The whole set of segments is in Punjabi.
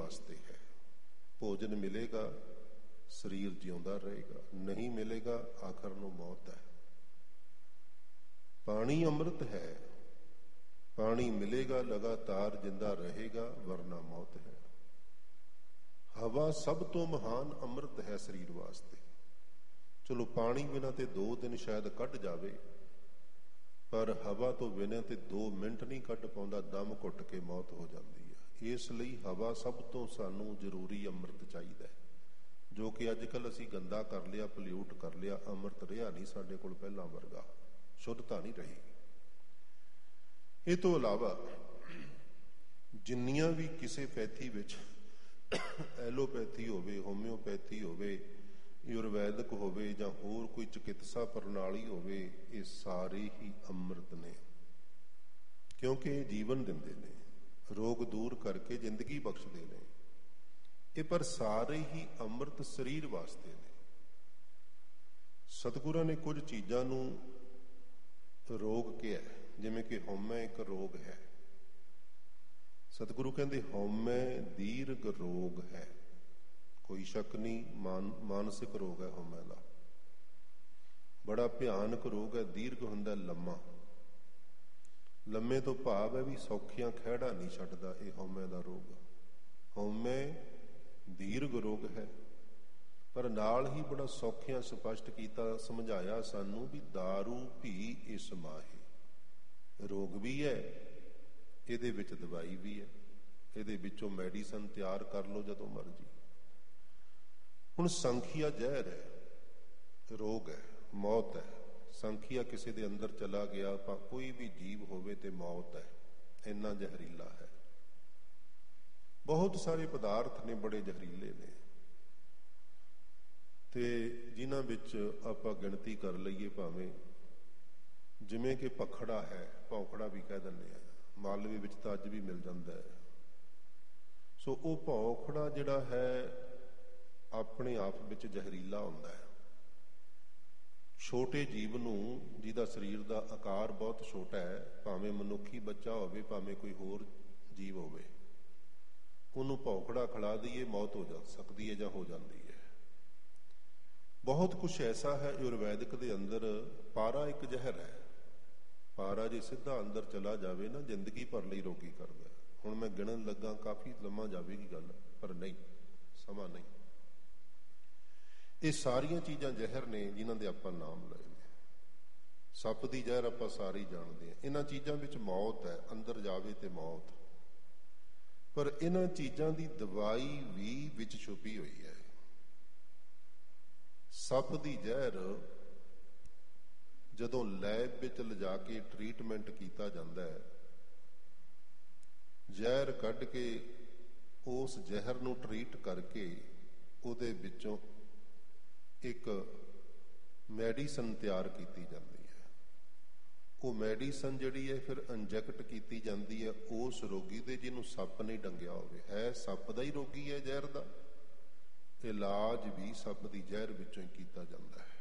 ਵਾਸਤੇ ਹੈ। ਭੋਜਨ ਮਿਲੇਗਾ, ਸਰੀਰ ਜਿਉਂਦਾ ਰਹੇਗਾ, ਨਹੀਂ ਮਿਲੇਗਾ ਆਖਰ ਨੂੰ ਮੌਤ ਹੈ। ਪਾਣੀ ਅੰਮ੍ਰਿਤ ਹੈ, ਪਾਣੀ ਮਿਲੇਗਾ ਲਗਾਤਾਰ ਜਿੰਦਾ ਰਹੇਗਾ, ਵਰਨਾ ਮੌਤ ਹੈ। ਹਵਾ ਸਭ ਤੋਂ ਮਹਾਨ ਅੰਮ੍ਰਿਤ ਹੈ ਸਰੀਰ ਵਾਸਤੇ। ਚਲੋ ਪਾਣੀ ਬਿਨਾਂ ਤੇ 2 ਦਿਨ ਸ਼ਾਇਦ ਕੱਢ ਜਾਵੇ, ਪਰ ਹਵਾ ਤੋਂ ਬਿਨਾਂ ਤੇ 2 ਮਿੰਟ ਨਹੀਂ ਕੱਢ ਪਾਉਂਦਾ, ਦਮ ਘੁੱਟ ਕੇ ਮੌਤ ਹੋ ਜਾਂਦੀ ਹੈ। ਇਸ ਲਈ ਹਵਾ ਸਭ ਤੋਂ ਸਾਨੂੰ ਜ਼ਰੂਰੀ ਅੰਮ੍ਰਿਤ ਚਾਹੀਦਾ ਹੈ, ਜੋ ਕਿ ਅੱਜ ਕੱਲ੍ਹ ਅਸੀਂ ਗੰਦਾ ਕਰ ਲਿਆ, ਪਲਿਊਟ ਕਰ ਲਿਆ। ਅੰਮ੍ਰਿਤ ਰਿਹਾ ਨਹੀਂ ਸਾਡੇ ਕੋਲ ਪਹਿਲਾਂ ਵਰਗਾ, ਸ਼ੁੱਧਤਾ ਨਹੀਂ ਰਹੀ। ਇਹ ਤੋਂ ਇਲਾਵਾ ਜਿੰਨੀਆਂ ਵੀ ਕਿਸੇ ਪੈਥੀ ਵਿੱਚ, ਐਲੋਪੈਥੀ ਹੋਵੇ, ਹੋਮਿਓਪੈਥੀ ਹੋਵੇ, ਆਯੁਰਵੈਦਿਕ ਹੋਵੇ ਜਾਂ ਹੋਰ ਕੋਈ ਚਿਕਿਤਸਾ ਪ੍ਰਣਾਲੀ ਹੋਵੇ, ਇਹ ਸਾਰੇ ਹੀ ਅੰਮ੍ਰਿਤ ਨੇ, ਕਿਉਂਕਿ ਇਹ ਜੀਵਨ ਦਿੰਦੇ ਨੇ, ਰੋਗ ਦੂਰ ਕਰਕੇ ਜ਼ਿੰਦਗੀ ਬਖਸ਼ਦੇ ਨੇ। ਇਹ ਪਰ ਸਾਰੇ ਹੀ ਅੰਮ੍ਰਿਤ ਸਰੀਰ ਵਾਸਤੇ ਨੇ। ਸਤਿਗੁਰਾਂ ਨੇ ਕੁਝ ਚੀਜ਼ਾਂ ਨੂੰ ਰੋਗ ਕਿਹਾ, ਜਿਵੇਂ ਕਿ ਹਉਮੈ ਇੱਕ ਰੋਗ ਹੈ। ਸਤਿਗੁਰੂ ਕਹਿੰਦੇ ਹਉਮੈ ਦੀਰਘ ਰੋਗ ਹੈ। ਕੋਈ ਸ਼ੱਕ ਨਹੀਂ, ਮਾਨਸਿਕ ਰੋਗ ਹੈ ਹਉਮੈ ਦਾ, ਬੜਾ ਭਿਆਨਕ ਰੋਗ ਹੈ। ਦੀਰਘ ਹੁੰਦਾ ਲੰਮਾ, ਲੰਮੇ ਤੋਂ ਭਾਵ ਹੈ ਵੀ ਸੌਖੀਆਂ ਖਹਿੜਾ ਨਹੀਂ ਛੱਡਦਾ ਇਹ ਹਉਮੈ ਦਾ ਰੋਗ। ਹਉਮੈ ਦੀਰਘ ਰੋਗ ਹੈ, ਪਰ ਨਾਲ ਹੀ ਬੜਾ ਸੌਖਿਆਂ ਸਪਸ਼ਟ ਕੀਤਾ, ਸਮਝਾਇਆ ਸਾਨੂੰ ਵੀ ਦਾਰੂ ਭੀ ਇਸ ਮਾਹੇ। ਰੋਗ ਵੀ ਹੈ, ਇਹਦੇ ਵਿੱਚ ਦਵਾਈ ਵੀ ਹੈ, ਇਹਦੇ ਵਿੱਚੋਂ ਮੈਡੀਸਨ ਤਿਆਰ ਕਰ ਲਓ ਜਦੋਂ ਮਰਜੀ। ਹੁਣ ਸੰਖੀਆ ਜ਼ਹਿਰ ਹੈ, ਰੋਗ ਹੈ, ਮੌਤ ਹੈ। ਸੰਖੀਆ ਕਿਸੇ ਦੇ ਅੰਦਰ ਚਲਾ ਗਿਆ, ਕੋਈ ਵੀ ਜੀਵ ਹੋਵੇ ਤੇ ਮੌਤ ਹੈ, ਇੰਨਾ ਜ਼ਹਿਰੀਲਾ ਹੈ। ਬਹੁਤ ਸਾਰੇ ਪਦਾਰਥ ਨੇ ਬੜੇ ਜ਼ਹਿਰੀਲੇ ਨੇ, ਤੇ ਜਿਨ੍ਹਾਂ ਵਿੱਚ ਆਪਾਂ ਗਿਣਤੀ ਕਰ ਲਈਏ, ਭਾਵੇਂ ਜਿਵੇਂ ਕਿ ਪਖੜਾ ਹੈ, ਭੌਂਕੜਾ ਵੀ ਕਹਿ ਦਿੰਦੇ ਆ, ਮਾਲਵੇ ਵਿੱਚ ਤਾਂ ਅੱਜ ਵੀ ਮਿਲ ਜਾਂਦਾ ਹੈ। ਸੋ ਉਹ ਭੌਂਕੜਾ ਜਿਹੜਾ ਹੈ ਆਪਣੇ ਆਪ ਵਿੱਚ ਜ਼ਹਿਰੀਲਾ ਹੁੰਦਾ ਹੈ। ਛੋਟੇ ਜੀਵ ਨੂੰ, ਜਿਹਦਾ ਸਰੀਰ ਦਾ ਆਕਾਰ ਬਹੁਤ ਛੋਟਾ ਹੈ, ਭਾਵੇਂ ਮਨੁੱਖੀ ਬੱਚਾ ਹੋਵੇ, ਭਾਵੇਂ ਕੋਈ ਹੋਰ ਜੀਵ ਹੋਵੇ, ਉਹਨੂੰ ਭੌਂਕੜਾ ਖਿਲਾ ਦਈਏ, ਮੌਤ ਹੋ ਜਾ ਸਕਦੀ ਹੈ ਜਾਂ ਹੋ ਜਾਂਦੀ ਹੈ। ਬਹੁਤ ਕੁਛ ਐਸਾ ਹੈ ਆਯੁਰਵੈਦਿਕ ਦੇ ਅੰਦਰ। ਪਾਰਾ ਇੱਕ ਜ਼ਹਿਰ ਹੈ। ਪਾਰਾ ਜੇ ਸਿੱਧਾ ਅੰਦਰ ਚਲਾ ਜਾਵੇ ਨਾ, ਜ਼ਿੰਦਗੀ ਭਰ ਲਈ ਰੋਗੀ ਕਰਦਾ। ਹੁਣ ਮੈਂ ਗਿਣਨ ਲੱਗਾ, ਕਾਫੀ ਲੰਮਾ ਜਾਵੇਗੀ ਗੱਲ, ਪਰ ਨਹੀਂ, ਸਮਾਂ ਨਹੀਂ। ਇਹ ਸਾਰੀਆਂ ਚੀਜ਼ਾਂ ਜ਼ਹਿਰ ਨੇ ਜਿਨ੍ਹਾਂ ਦੇ ਆਪਾਂ ਨਾਮ ਲਏ ਨੇ। ਸੱਪ ਦੀ ਜ਼ਹਿਰ ਆਪਾਂ ਸਾਰੇ ਹੀ ਜਾਣਦੇ ਹਾਂ। ਇਹਨਾਂ ਚੀਜ਼ਾਂ ਵਿੱਚ ਮੌਤ ਹੈ, ਅੰਦਰ ਜਾਵੇ ਤੇ ਮੌਤ। ਪਰ ਇਹਨਾਂ ਚੀਜ਼ਾਂ ਦੀ ਦਵਾਈ ਵੀ ਵਿੱਚ ਛੁਪੀ ਹੋਈ ਹੈ। ਸੱਪ ਦੀ ਜ਼ਹਿਰ ਜਦੋਂ ਲੈਬ ਵਿੱਚ ਲਿਜਾ ਕੇ ਟ੍ਰੀਟਮੈਂਟ ਕੀਤਾ ਜਾਂਦਾ ਹੈ, ਜ਼ਹਿਰ ਕੱਢ ਕੇ ਉਸ ਜ਼ਹਿਰ ਨੂੰ ਟ੍ਰੀਟ ਕਰਕੇ ਉਹਦੇ ਵਿੱਚੋਂ ਇੱਕ ਮੈਡੀਸਨ ਤਿਆਰ ਕੀਤੀ ਜਾਂਦੀ ਹੈ। ਉਹ ਮੈਡੀਸਨ ਜਿਹੜੀ ਹੈ ਫਿਰ ਇੰਜੈਕਟ ਕੀਤੀ ਜਾਂਦੀ ਹੈ ਉਸ ਰੋਗੀ ਦੇ ਜਿਹਨੂੰ ਸੱਪ ਨਹੀਂ ਡੰਗਿਆ ਹੋਵੇ। ਹੈ ਸੱਪ ਦਾ ਹੀ ਰੋਗੀ ਹੈ ਜ਼ਹਿਰ ਦਾ, ਇਲਾਜ ਵੀ ਸੱਪ ਦੀ ਜ਼ਹਿਰ ਵਿੱਚੋਂ ਹੀ ਕੀਤਾ ਜਾਂਦਾ ਹੈ।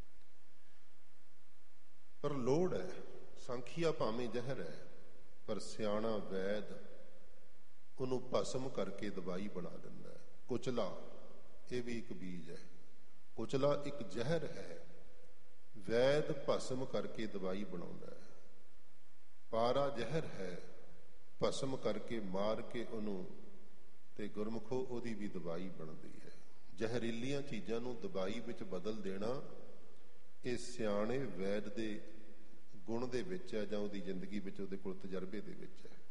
ਪਰ ਲੋੜ ਹੈ, ਸੰਖੀਆ ਭਾਵੇਂ ਜ਼ਹਿਰ ਹੈ, ਪਰ ਸਿਆਣਾ ਵੈਦ ਉਹਨੂੰ ਭਸਮ ਕਰਕੇ ਦਵਾਈ ਬਣਾ ਦਿੰਦਾ ਹੈ। ਕੁਚਲਾ, ਇਹ ਵੀ ਇੱਕ ਬੀਜ ਹੈ। ਕੁਚਲਾ ਇੱਕ ਜ਼ਹਿਰ ਹੈ, ਵੈਦ ਭਸਮ ਕਰਕੇ ਦਵਾਈ ਬਣਾਉਂਦਾ ਹੈ। ਪਾਰਾ ਜ਼ਹਿਰ ਹੈ, ਭਸਮ ਕਰਕੇ ਮਾਰ ਕੇ ਉਹਨੂੰ, ਤੇ ਗੁਰਮੁਖੋ ਉਹਦੀ ਵੀ ਦਵਾਈ ਬਣਦੀ ਹੈ। ਜ਼ਹਿਰੀਲੀਆਂ ਚੀਜ਼ਾਂ ਨੂੰ ਦਵਾਈ ਵਿੱਚ ਬਦਲ ਦੇਣਾ, ਇਹ ਸਿਆਣੇ ਵੈਦ ਦੇ ਗੁਣ ਦੇ ਵਿੱਚ ਹੈ, ਜਾਂ ਉਹਦੀ ਜ਼ਿੰਦਗੀ ਵਿੱਚ, ਉਹਦੇ ਕੋਲ ਤਜਰਬੇ ਦੇ ਵਿੱਚ ਹੈ।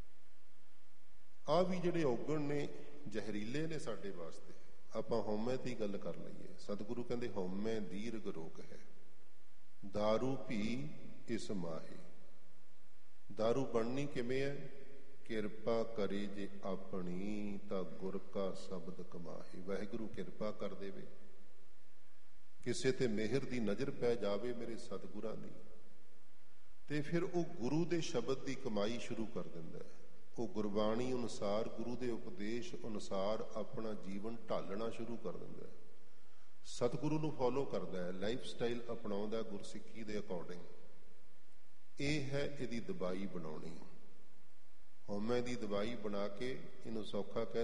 ਆਹ ਵੀ ਜਿਹੜੇ ਔਗਣ ਨੇ ਜ਼ਹਿਰੀਲੇ ਨੇ ਸਾਡੇ ਵਾਸਤੇ। ਆਪਾਂ ਹਉਮੈ ਦੀ ਗੱਲ ਕਰ ਲਈਏ, ਸਤਿਗੁਰੂ ਕਹਿੰਦੇ ਹਉਮੈ ਦੀਰਘ ਰੋਗ ਹੈ, ਦਾਰੂ ਭੀ ਇਸ ਮਾਹੇ। ਦਾਰੂ ਬਣਨੀ ਕਿਵੇਂ ਹੈ? ਕਿਰਪਾ ਕਰੇ ਜੇ ਆਪਣੀ, ਤਾਂ ਗੁਰ ਕਾ ਸ਼ਬਦ ਕਮਾਹੇ। ਵਾਹਿਗੁਰੂ ਕਿਰਪਾ ਕਰ ਦੇਵੇ, ਕਿਸੇ ਤੇ ਮਿਹਰ ਦੀ ਨਜ਼ਰ ਪੈ ਜਾਵੇ ਮੇਰੇ ਸਤਿਗੁਰਾਂ ਦੀ, ਤੇ ਫਿਰ ਉਹ ਗੁਰੂ ਦੇ ਸ਼ਬਦ ਦੀ ਕਮਾਈ ਸ਼ੁਰੂ ਕਰ ਦਿੰਦਾ ਹੈ। ਉਹ ਗੁਰਬਾਣੀ ਅਨੁਸਾਰ, ਗੁਰੂ ਦੇ ਉਪਦੇਸ਼ ਅਨੁਸਾਰ ਆਪਣਾ ਜੀਵਨ ਢਾਲਣਾ ਸ਼ੁਰੂ ਕਰ ਦਿੰਦਾ ਹੈ। ਸਤਿਗੁਰੂ ਨੂੰ ਫੋਲੋ ਕਰਦਾ ਹੈ, ਲਾਈਫ ਸਟਾਈਲ ਅਪਣਾਉਂਦਾ ਗੁਰਸਿੱਖੀ ਦੇ ਅਕੋਰਡਿੰਗ। ਇਹ ਹੈ ਇਹਦੀ ਦਵਾਈ ਬਣਾਉਣੀ। ਹਉਮੈ ਦੀ ਦਵਾਈ ਬਣਾ ਕੇ ਇਹਨੂੰ ਸੌਖਾ ਕਹਿ